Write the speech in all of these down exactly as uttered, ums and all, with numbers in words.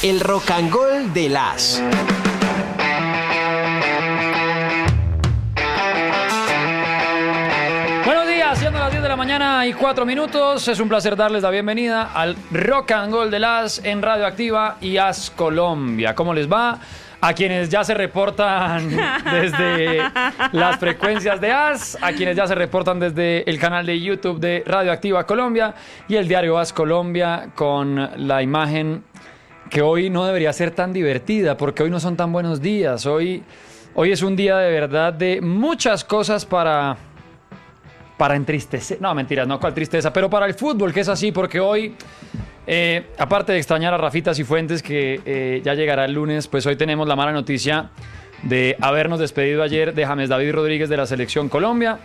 El Rock and Roll de las. Buenos días, siendo las diez de la mañana y cuatro minutos, es un placer darles la bienvenida al Rock and Roll de las en Radio Activa y As Colombia. ¿Cómo les va? A quienes ya se reportan desde las frecuencias de As, a quienes ya se reportan desde el canal de YouTube de Radio Activa Colombia y el diario As Colombia, con la imagen que hoy no debería ser tan divertida, porque hoy no son tan buenos días. Hoy, hoy es un día de verdad de muchas cosas para, para entristecer. No, mentiras, no cual tristeza, pero para el fútbol, que es así, porque hoy... Eh, aparte de extrañar a Rafita Cifuentes, que eh, ya llegará el lunes, pues hoy tenemos la mala noticia de habernos despedido ayer de James David Rodríguez de la Selección Colombia.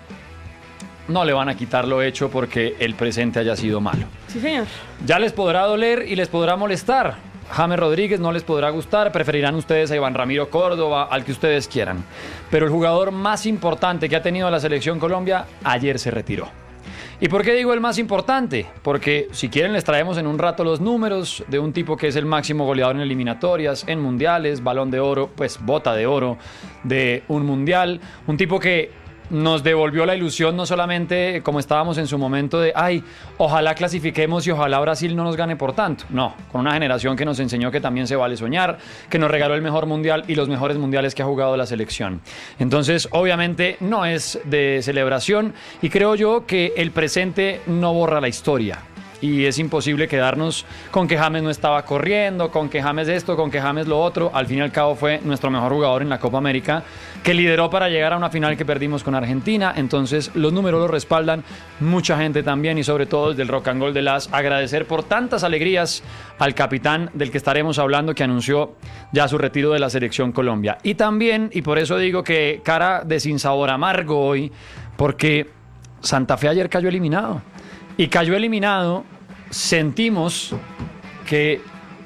No le van a quitar lo hecho porque el presente haya sido malo. Sí, señor. Ya les podrá doler y les podrá molestar. James Rodríguez no les podrá gustar, preferirán ustedes a Iván Ramiro Córdoba, al que ustedes quieran. Pero el jugador más importante que ha tenido la Selección Colombia ayer se retiró. ¿Y por qué digo el más importante? Porque si quieren les traemos en un rato los números de un tipo que es el máximo goleador en eliminatorias, en mundiales, balón de oro, pues bota de oro de un mundial. Un tipo que nos devolvió la ilusión, no solamente como estábamos en su momento de ay, ojalá clasifiquemos y ojalá Brasil no nos gane por tanto. No, con una generación que nos enseñó que también se vale soñar, que nos regaló el mejor mundial y los mejores mundiales que ha jugado la selección. Entonces, obviamente no es de celebración y creo yo que el presente no borra la historia. Y es imposible quedarnos con que James no estaba corriendo, con que James esto, con que James lo otro. Al fin y al cabo fue nuestro mejor jugador en la Copa América, que lideró para llegar a una final que perdimos con Argentina. Entonces los números lo respaldan, mucha gente también, y sobre todo desde el Rock and Roll de las, agradecer por tantas alegrías al capitán del que estaremos hablando, que anunció ya su retiro de la Selección Colombia. Y también, y por eso digo que cara de sinsabor amargo hoy, porque Santa Fe ayer cayó eliminado. Y cayó eliminado, sentimos que,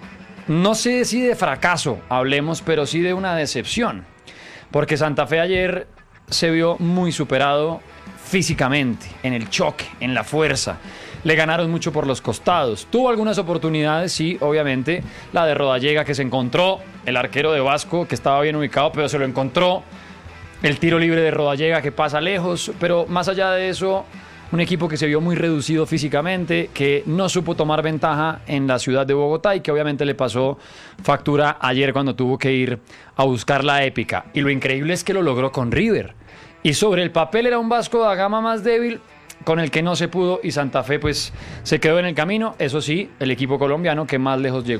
no sé si de fracaso hablemos, pero sí de una decepción. Porque Santa Fe ayer se vio muy superado físicamente, en el choque, en la fuerza. Le ganaron mucho por los costados. Tuvo algunas oportunidades, sí, obviamente. La de Rodallega, que se encontró, el arquero de Vasco, que estaba bien ubicado, pero se lo encontró. El tiro libre de Rodallega, que pasa lejos. Pero más allá de eso, un equipo que se vio muy reducido físicamente, que no supo tomar ventaja en la ciudad de Bogotá y que obviamente le pasó factura ayer cuando tuvo que ir a buscar la épica. Y lo increíble es que lo logró con River. Y sobre el papel era un Vasco da Gama más débil, con el que no se pudo, y Santa Fe pues se quedó en el camino. Eso sí, el equipo colombiano que más lejos llegó.